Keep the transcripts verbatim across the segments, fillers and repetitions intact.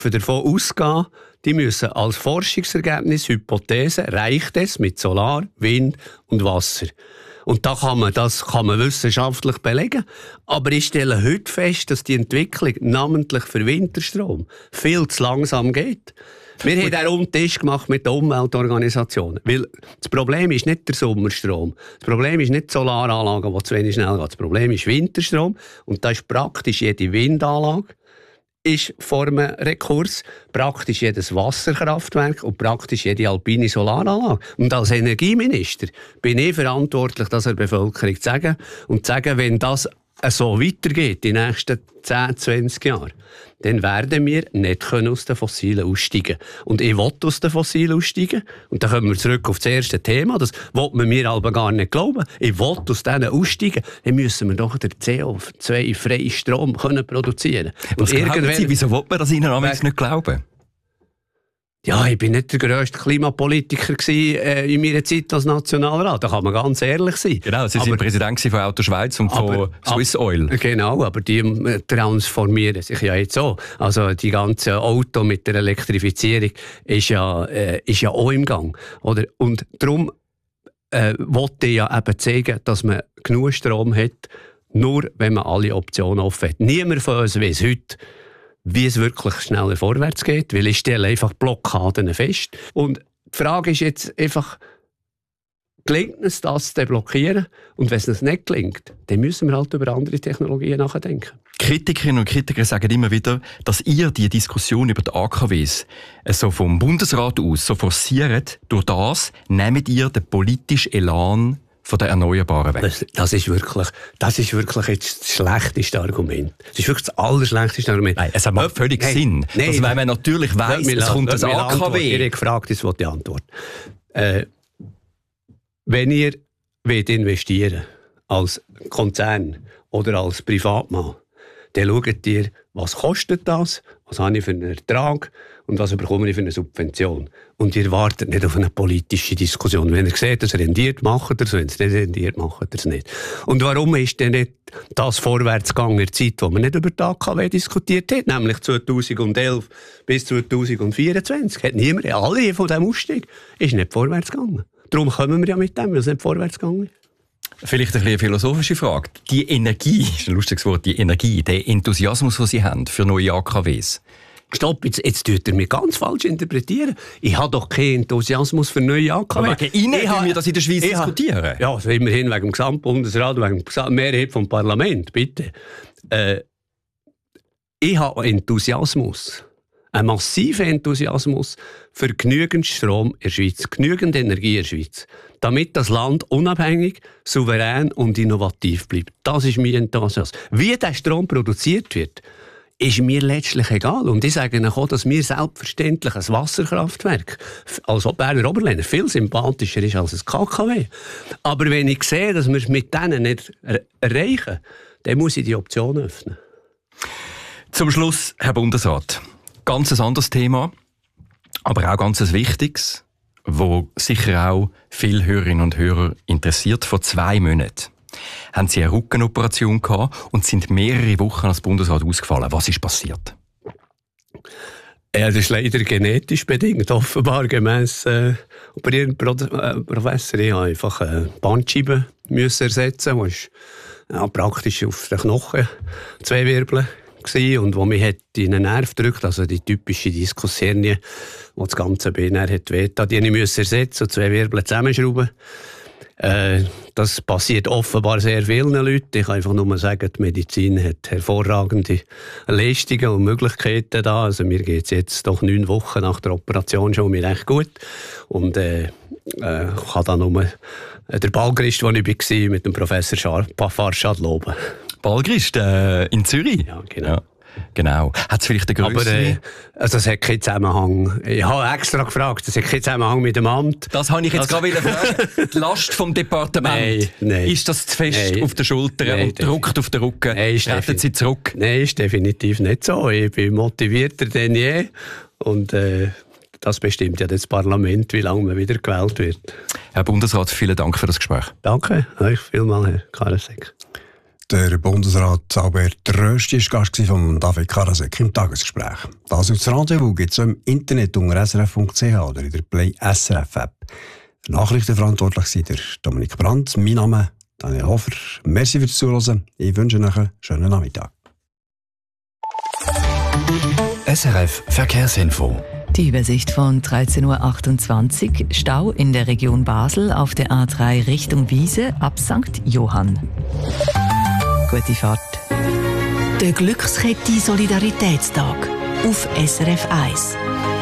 davon ausgehen, die müssen als Forschungsergebnis, Hypothese, reicht es mit Solar, Wind und Wasser. Und da kann man, das kann man wissenschaftlich belegen. Aber ich stelle heute fest, dass die Entwicklung, namentlich für Winterstrom, viel zu langsam geht. Wir haben einen runden Tisch gemacht mit den Umweltorganisationen. Weil das Problem ist nicht der Sommerstrom. Das Problem ist nicht die Solaranlage, die zu wenig schnell geht. Das Problem ist Winterstrom. Und da ist praktisch jede Windanlage ist vor einem Rekurs, praktisch jedes Wasserkraftwerk und praktisch jede alpine Solaranlage. Und als Energieminister bin ich verantwortlich, das der Bevölkerung zu sagen und zu sagen, wenn das so weitergeht, die nächsten zehn, zwanzig Jahre, dann werden wir nicht aus den Fossilen aussteigen. Und ich will aus den Fossilen aussteigen. Und dann kommen wir zurück auf das erste Thema. Das will man mir aber gar nicht glauben. Ich will aus denen aussteigen. Dann müssen wir doch den C O zwei freien Strom können produzieren. Was glauben Sie, wieso will man das Ihnen am nicht glauben? Ja, ich bin nicht der grösste Klimapolitiker gewesen, äh, in meiner Zeit als Nationalrat. Da kann man ganz ehrlich sein. Genau, Sie waren Präsident von Auto Schweiz und von Swiss Oil. Genau, aber die äh, transformieren sich ja jetzt auch. Also die ganze Auto mit der Elektrifizierung ist ja, äh, ist ja auch im Gang. Oder? Und darum äh, wollte ich ja eben zeigen, dass man genug Strom hat, nur wenn man alle Optionen offen hat. Niemand von uns weiss heute, wie es wirklich schneller vorwärts geht, weil ich stelle einfach Blockaden fest. Und die Frage ist jetzt einfach, gelingt es, das zu blockieren? Und wenn es uns nicht gelingt, dann müssen wir halt über andere Technologien nachdenken. Kritikerinnen und Kritiker sagen immer wieder, dass ihr die Diskussion über die A K Ws so vom Bundesrat aus so forciert. Durch das nehmt ihr den politischen Elan von den Erneuerbaren weg. Das, das, ist wirklich, das ist wirklich jetzt das schlechteste Argument. Das ist wirklich das allerschlechteste Argument. Nein, es macht völlig nein, Sinn. Nein, also, wenn man natürlich weiss, es kommt ein A K W. Ich habe gefragt, das wollte ich antworten. Äh, wenn ihr wollt investieren als Konzern oder als Privatmann, dann schaut ihr, was kostet das, was habe ich für einen Ertrag und was bekomme ich für eine Subvention. Und ihr wartet nicht auf eine politische Diskussion. Wenn ihr seht, es rendiert, macht ihr es. Wenn es nicht rendiert, macht ihr es nicht. Und warum ist denn nicht das Vorwärtsgang in der Zeit, wo man nicht über die A K W diskutiert hat, nämlich zweitausendelf bis zweitausendvierundzwanzig, hat niemand, alle von diesem Ausstieg, ist nicht vorwärts gegangen. Darum kommen wir ja mit dem, weil es nicht vorwärts gegangen ist. Vielleicht eine philosophische Frage. Die Energie, das ist ein lustiges Wort, die Energie, der Enthusiasmus, den Sie haben für neue A K Ws. Stopp, jetzt, jetzt tut er mich ganz falsch interpretieren. Ich habe doch keinen Enthusiasmus für neue A K W. Aber wegen Ihnen können wir das in der Schweiz diskutieren. Ha, ja, also immerhin wegen dem Gesamtbundesrat, wegen der Mehrheit vom Parlament, bitte. Äh, ich habe Enthusiasmus. Ein massiver Enthusiasmus für genügend Strom in der Schweiz, genügend Energie in der Schweiz, damit das Land unabhängig, souverän und innovativ bleibt. Das ist mein Enthusiasmus. Wie der Strom produziert wird, ist mir letztlich egal. Und ich sage Ihnen auch, dass mir selbstverständlich ein Wasserkraftwerk als Berner Oberländer viel sympathischer ist als ein K K W. Aber wenn ich sehe, dass wir es mit denen nicht er- erreichen, dann muss ich die Option öffnen. Zum Schluss, Herr Bundesrat, ganz ein anderes Thema, aber auch ganz ein wichtiges, wo sicher auch viele Hörerinnen und Hörer interessiert. Vor zwei Monaten haben Sie eine Rückenoperation gehabt und sind mehrere Wochen als Bundesrat ausgefallen. Was ist passiert? Ja, das ist leider genetisch bedingt, offenbar gemäss äh, operierenden Pro- äh, Professor. Ich habe einfach eine Bandscheibe müssen ersetzen, die ist ja, praktisch auf den Knochen zwei Wirbeln gewesen, und wo mich hat in den Nerv gedrückt, also die typische Diskushernie, die das ganze Bein hat wehgetan, die ich müssen ersetzen und zwei Wirbel zusammenschrauben. Äh, das passiert offenbar sehr vielen Leuten. Ich kann einfach nur sagen, die Medizin hat hervorragende Leistungen und Möglichkeiten da. Also mir geht es jetzt doch neun Wochen nach der Operation schon mir recht gut. Und äh, äh, ich kann da nur äh, der Ballgrist, wo ich war, mit dem Professor Farshad loben. Ballgrist äh, in Zürich? Ja, genau. Ja. Genau. Hat es vielleicht eine Grösse? Aber äh, also das hat keinen Zusammenhang. Ich habe extra gefragt, das hat keinen Zusammenhang mit dem Amt. Das habe ich jetzt also, gerade fragen. Die Last vom Departement. Nein, nein. Ist das zu fest nein, auf der Schulter nein, und drückt auf den Rücken? Nein, Treten Sie zurück? Nein, ist definitiv nicht so. Ich bin motivierter denn je. Und äh, das bestimmt ja das Parlament, wie lange man wieder gewählt wird. Herr Bundesrat, vielen Dank für das Gespräch. Danke, euch vielmals, Herr Karasek. Der Bundesrat Albert Rösti war Gast von David Karasek im Tagesgespräch. Das ist das Rendezvous gibt es im Internet unter s r f punkt c h oder in der Play S R F App. Für Nachrichten verantwortlich sind der Dominik Brandt, mein Name Daniel Hofer. Merci fürs Zuhören. Ich wünsche euch einen schönen Nachmittag. S R F Verkehrsinfo. Die Übersicht von dreizehn Uhr achtundzwanzig. Stau in der Region Basel auf der A drei Richtung Wiese ab Sankt Johann. Gute Fahrt. Der Glückskette Solidaritätstag auf S R F eins.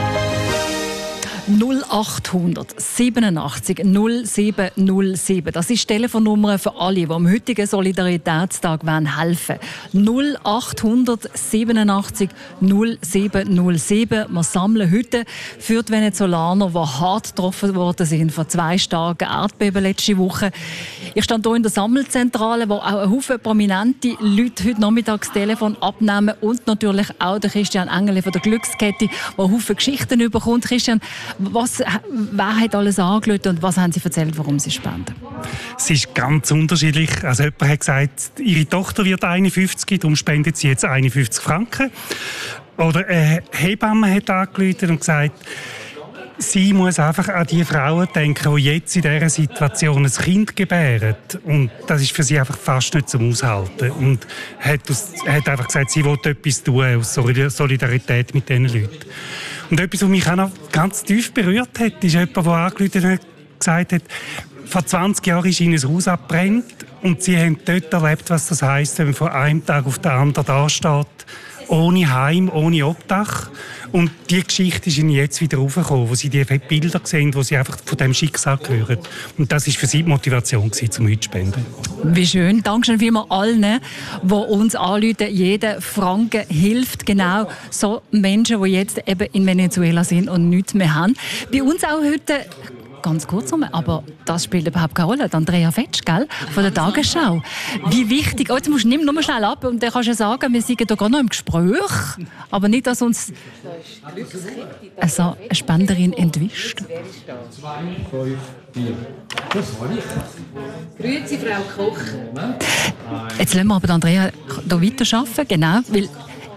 null acht siebenundachtzig null sieben null sieben. Das ist die Telefonnummer für alle, die am heutigen Solidaritätstag helfen wollen. null acht siebenundachtzig null sieben null sieben. Wir sammeln heute für die Venezolaner, die hart getroffen worden sind von zwei starken Erdbeben letzte Woche. Ich stand hier in der Sammelzentrale, wo auch ein Haufen prominente Leute heute Nachmittag das Telefon abnehmen und natürlich auch der Christian Engeli von der Glückskette, der ein Haufen Geschichten überkommt. Christian, Was, wer hat alles angerufen und was haben Sie erzählt, warum Sie spenden? Es ist ganz unterschiedlich. Also jemand hat gesagt, ihre Tochter wird einundfünfzig, darum spendet sie jetzt einundfünfzig Franken. Oder eine Hebamme hat angerufen und gesagt, sie muss einfach an die Frauen denken, die jetzt in dieser Situation ein Kind gebären. Und das ist für sie einfach fast nicht zum Aushalten. Und hat, hat einfach gesagt, sie will etwas tun aus Solidarität mit diesen Leuten. Und etwas, was mich auch noch ganz tief berührt hat, ist jemand, der angerufen hat und gesagt hat, vor zwanzig Jahren ist ihnen ein Haus abgebrannt und sie haben dort erlebt, was das heisst, wenn man von einem Tag auf den anderen dasteht, ohne Heim, ohne Obdach. Und diese Geschichte ist ihnen jetzt wieder raufgekommen, wo sie die Bilder sehen, wo sie einfach von diesem Schicksal gehören. Und das war für sie die Motivation, um heute zu spenden. Wie schön. Dankeschön vielmals allen, die uns anrufen. Jeder Franken hilft genau so Menschen, die jetzt eben in Venezuela sind und nichts mehr haben. Bei uns auch heute... Ganz kurz noch, aber das spielt überhaupt keine Rolle. Andrea Fetsch, gell, von der Tagesschau. Wie wichtig, oh, jetzt musst du nimm nur mal schnell ab und dann kannst du sagen, wir sind hier gerade noch im Gespräch, aber nicht, dass uns also eine Spenderin entwischt. Grüezi, Frau Koch. Jetzt lassen wir aber Andrea hier weiterarbeiten, genau, weil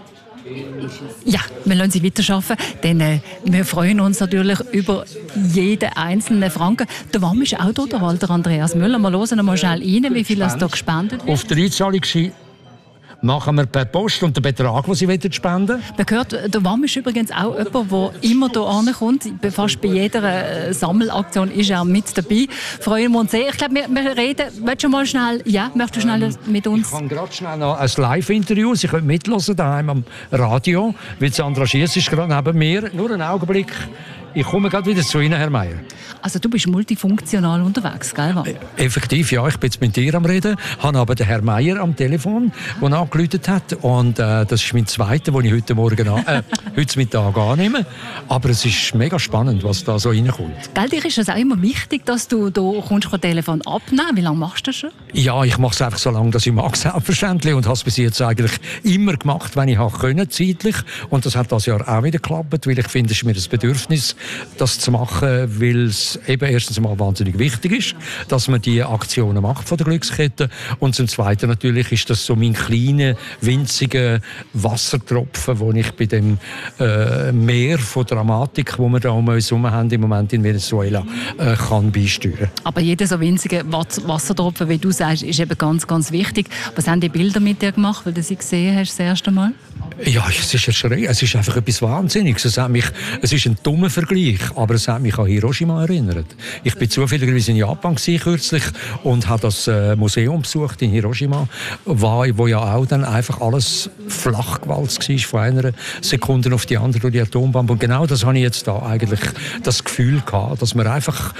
ja, wir lassen sie weiterarbeiten, denn äh, wir freuen uns natürlich über jeden einzelnen Franken. Der W A M ist auch hier, der Walter Andreas Müller. Wir hören mal schnell rein, wie viel es hier gespendet wird. Auf der Einzahlungsschein machen wir per Post und den Betrag, den Sie spenden wollen. Man hört, der W A M ist übrigens auch jemand, der immer hier ankommt. Fast bei jeder äh, Sammelaktion ist er mit dabei. Freuen wir uns sehr. Ich glaube, wir, wir reden. Willst du mal schnell, ja, möchtest du schnell mit uns? Ich habe gerade schnell noch ein Live-Interview. Sie können mithören daheim am Radio, weil Sandra Schiess ist gerade neben mir. Nur einen Augenblick. Ich komme gerade wieder zu Ihnen, Herr Meier. Also du bist multifunktional unterwegs, gell? Effektiv, ja. Ich bin jetzt mit dir am Reden, habe aber den Herrn Meier am Telefon, der angerufen hat. Und äh, das ist mein zweiter, den ich heute Morgen an, äh, heute Mittag annehme. Aber es ist mega spannend, was da so reinkommt. Gell, dir ist es auch immer wichtig, dass du hier kommst, das Telefon abnehmen. Wie lange machst du das schon? Ja, ich mache es einfach so lange, dass ich mag, selbstverständlich. Und habe es bis jetzt eigentlich immer gemacht, wenn ich habe können, zeitlich. Und das hat das Jahr auch wieder geklappt, weil ich finde, es ist mir das Bedürfnis, das zu machen, weil es eben erstens mal wahnsinnig wichtig ist, dass man die Aktionen macht von der Glückskette, und zum Zweiten natürlich ist das so mein kleiner, winziger Wassertropfen, wo ich bei dem äh, Meer von Dramatik, wo wir da um uns herum haben im Moment in Venezuela, äh, kann beisteuern. Aber jeder so winzige Wassertropfen, wie du sagst, ist eben ganz, ganz wichtig. Was haben die Bilder mit dir gemacht, weil du sie gesehen hast das erste Mal? Ja, es ist erschreckend. Es ist einfach etwas Wahnsinniges. Es, hat mich, es ist ein dummer Vergleich, aber es hat mich an Hiroshima erinnert. Ich bin zufälligerweise in Japan kürzlich und habe das äh, Museum besucht in Hiroshima, wo, wo ja auch dann einfach alles flachgewalzt war von einer Sekunde auf die andere durch die Atombombe. Und genau das habe ich jetzt da eigentlich das Gefühl gehabt, dass man einfach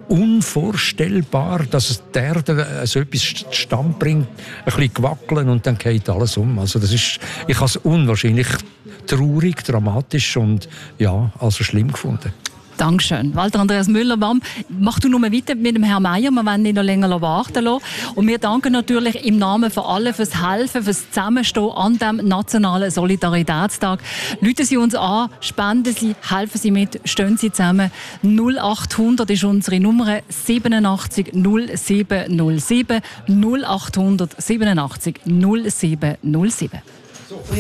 unvorstellbar, dass es der Erde so etwas zustande bringt, ein bisschen gewackeln und dann geht alles um. Also das ist, ich habe es unwahrscheinlich traurig, dramatisch und ja, also schlimm gefunden. Dankeschön. Walter Andreas Müller, Mom, mach du nur weiter mit dem Herrn Meier. Wir wollen ihn noch länger warten lassen. Und wir danken natürlich im Namen von allen fürs Helfen, fürs Zusammenstehen an diesem nationalen Solidaritätstag. Rufen Sie uns an, spenden Sie, helfen Sie mit, stehen Sie zusammen. null achthundert ist unsere Nummer, siebenundachtzig null sieben null sieben, null achthundert siebenundachtzig null sieben null sieben.